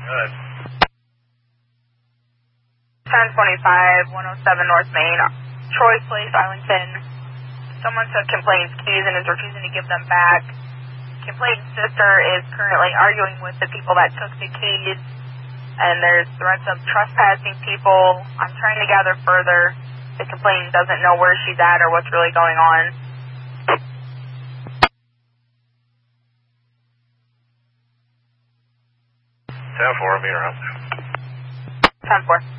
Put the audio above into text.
Good. 1025, 107 North Main, Troy Place, Arlington. Someone took complainant's keys and is refusing to give them back. Complainant's sister is currently arguing with the people that took the keys, and there's threats of trespassing people. I'm trying to gather further. The complainant doesn't know where she's at or what's really going on. 10-4, be around. 10-4.